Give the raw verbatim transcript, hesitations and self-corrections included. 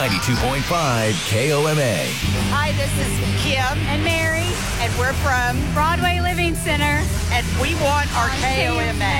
ninety-two point five K O M A. Hi, this is Kim and Mary, and we're from Broadway Living Center, and we want our K O M A.